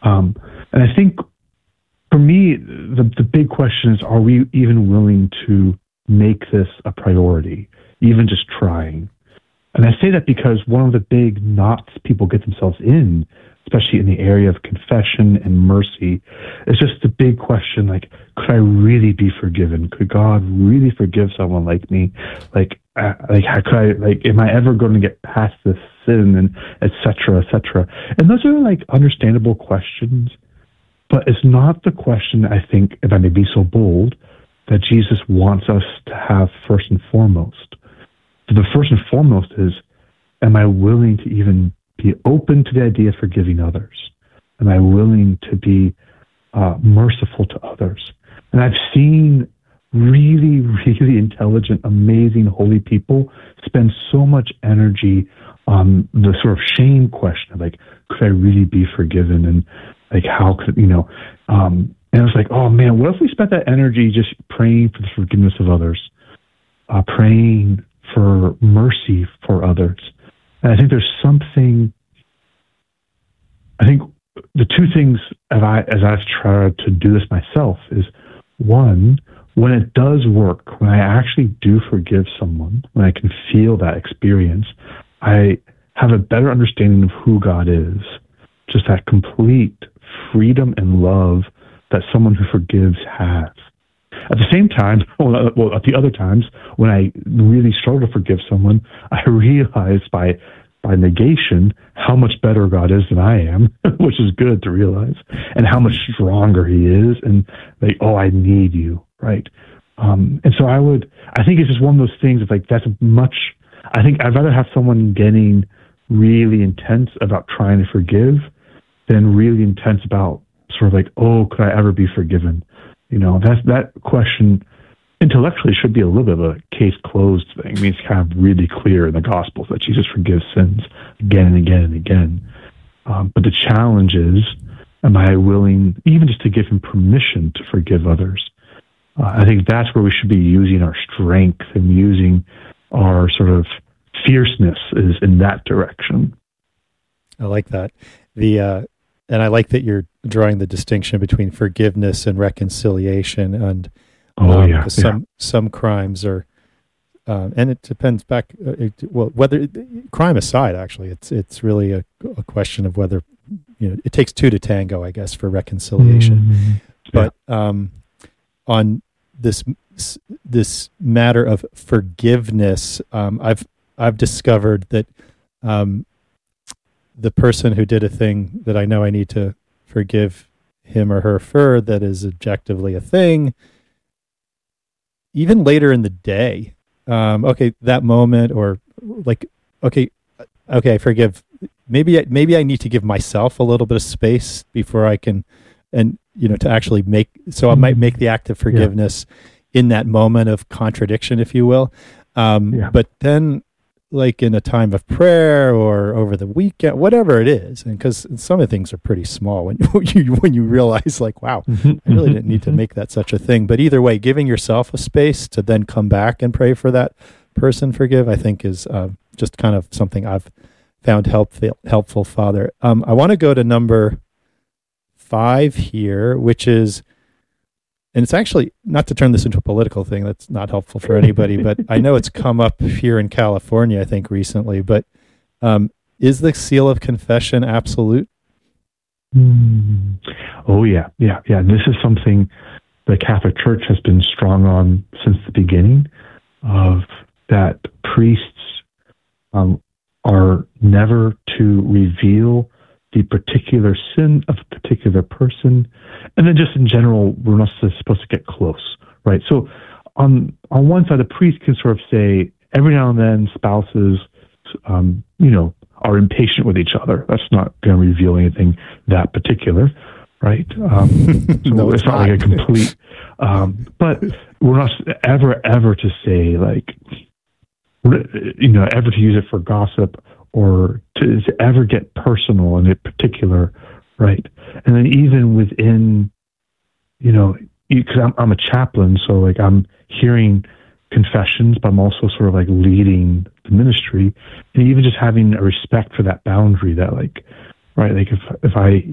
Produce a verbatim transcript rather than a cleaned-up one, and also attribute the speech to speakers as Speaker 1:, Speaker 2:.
Speaker 1: Um, and I think for me, the, the big question is, are we even willing to make this a priority, even just trying? And I say that because one of the big knots people get themselves in, especially in the area of confession and mercy, is just the big question, like, could I really be forgiven? Could God really forgive someone like me? Like, uh, like, how could I, like, am I ever going to get past this sin, and et cetera, et cetera? And those are, like, understandable questions, but it's not the question, I think, if I may be so bold, that Jesus wants us to have first and foremost. So the first and foremost is, am I willing to even be open to the idea of forgiving others? Am I willing to be uh, merciful to others? And I've seen really, really intelligent, amazing, holy people spend so much energy on the sort of shame question of, like, could I really be forgiven? And, like, how could, you know, um, and I was like, oh man, what if we spent that energy just praying for the forgiveness of others, uh, praying for mercy for others? And I think there's something, I think the two things as, I, as I've tried to do this myself is, one, when it does work, when I actually do forgive someone, when I can feel that experience, I have a better understanding of who God is. Just that complete freedom and love that someone who forgives has. At the same time, well, well, at the other times, when I really struggle to forgive someone, I realize by by negation how much better God is than I am, which is good to realize, and how much stronger He is, and like, oh, I need you, right? Um, and so I would, I think it's just one of those things. It's like that's much. I think I'd rather have someone getting really intense about trying to forgive than really intense about sort of like, oh, could I ever be forgiven? You know, that's, that question intellectually should be a little bit of a case closed thing. I mean, it's kind of really clear in the Gospels that Jesus forgives sins again and again and again. Um, but the challenge is, am I willing even just to give Him permission to forgive others? Uh, I think that's where we should be using our strength and using our sort of fierceness is in that direction.
Speaker 2: I like that. The uh, and I like that you're drawing the distinction between forgiveness and reconciliation. And
Speaker 1: oh
Speaker 2: um,
Speaker 1: yeah,
Speaker 2: some
Speaker 1: yeah.
Speaker 2: some crimes are, uh, and it depends back. Uh, it, well, whether crime aside, actually, it's it's really a, a question of whether, you know, it takes two to tango, I guess, for reconciliation.
Speaker 1: Mm-hmm.
Speaker 2: But um, on this this matter of forgiveness, um, I've I've discovered that um, the person who did a thing that I know I need to forgive him or her for, that is objectively a thing, even later in the day, um, okay, that moment, or like, okay, okay, I forgive. Maybe I, maybe I need to give myself a little bit of space before I can, and you know, to actually make. So I might make the act of forgiveness yeah. in that moment of contradiction, if you will. Um, yeah. But then, like in a time of prayer or over the weekend, whatever it is, and because some of the things are pretty small when you when you realize, like, wow, I really didn't need to make that such a thing. But either way, giving yourself a space to then come back and pray for that person, forgive, I think is uh, just kind of something I've found helpful. Helpful, Father. Um, I want to go to number five here, which is. And it's actually, not to turn this into a political thing, that's not helpful for anybody, but I know it's come up here in California, I think, recently. But um, is the seal of confession absolute?
Speaker 1: Mm. Oh, yeah, yeah, yeah. This is something the Catholic Church has been strong on since the beginning, of that priests um, are never to reveal the particular sin of a particular person, and then just in general, we're not supposed to get close, right? So on on one side, the priest can sort of say, every now and then spouses, um, you know, are impatient with each other. That's not going to reveal anything that particular, right? Um, so
Speaker 2: no, it's,
Speaker 1: it's not,
Speaker 2: not
Speaker 1: like a complete, um, but we're not ever, ever to say, like, you know, ever to use it for gossip, or to, to ever get personal in a particular, right? And then even within, you know, because I'm, I'm a chaplain, so like I'm hearing confessions, but I'm also sort of like leading the ministry, and even just having a respect for that boundary, that like, right, like if if I